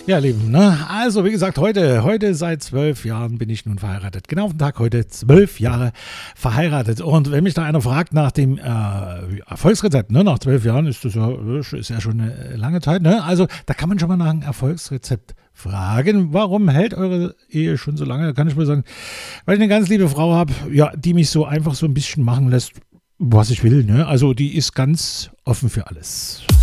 Ja, Lieben, ne? Also wie gesagt, heute seit 12 Jahren bin ich nun verheiratet. Genau auf den Tag heute 12 Jahre verheiratet. Und wenn mich da einer fragt nach dem Erfolgsrezept, ne? Nach 12 Jahren ist ist ja schon eine lange Zeit, ne? Also da kann man schon mal nach einem Erfolgsrezept fragen. Warum hält eure Ehe schon so lange? Da kann ich mal sagen, weil ich eine ganz liebe Frau habe, ja, die mich so einfach so ein bisschen machen lässt, was ich will, ne? Also die ist ganz offen für alles.